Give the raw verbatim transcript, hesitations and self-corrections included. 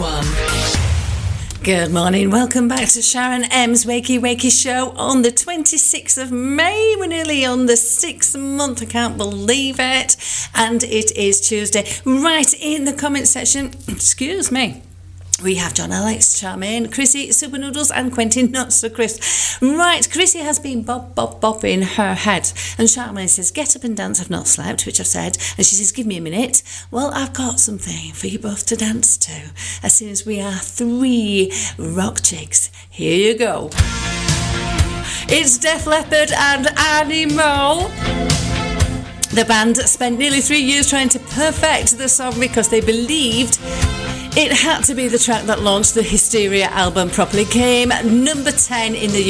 one. Good morning, welcome back to Sharon M's Wakey Wakey Show on the twenty-sixth of May. We're nearly on the sixth month, I can't believe it. And it is Tuesday. Right in the comment section, excuse me, we have John Alex, Charmaine, Chrissy, Super Noodles and Quentin Not So Chris. Right, Chrissy has been bop, bop, bop in her head. And Charmaine says, get up and dance, I've not slept, which I've said. And she says, give me a minute. Well, I've got something for you both to dance to. As soon as we are three rock chicks. Here you go. It's Def Leppard and Animal. The band spent nearly three years trying to perfect the song because they believed it had to be the track that launched the Hysteria album properly. Came number ten in the